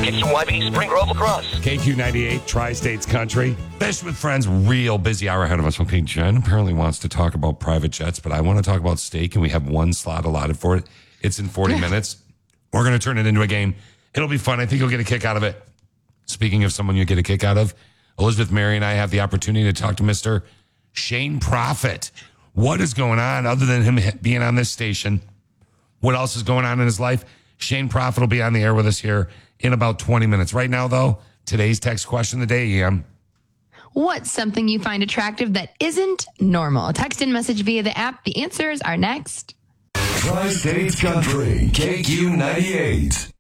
KQYB, Spring Grove, Lacrosse. KQ98, Tri-States Country. Fish with Friends, real busy hour ahead of us. Okay, Jen apparently wants to talk about private jets, but I want to talk about steak, and we have one slot allotted for it. It's in 40 minutes. We're going to turn it into a game. It'll be fun. I think you'll get a kick out of it. Speaking of someone you get a kick out of, Elizabeth Mary and I have the opportunity to talk to Mr. Shane Profit. What is going on other than him being on this station? What else is going on in his life? Shane Profit will be on the air with us here in about 20 minutes. Right now, though, today's text question of the day, Ian. What's something you find attractive that isn't normal? Text and message via the app. The answers are next. Tri-States Country, KQ98.